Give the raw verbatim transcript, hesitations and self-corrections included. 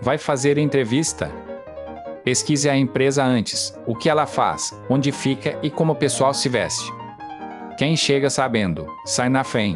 Vai fazer entrevista? Pesquise a empresa antes, o que ela faz, onde fica e como o pessoal se veste. Quem chega sabendo, sai na frente.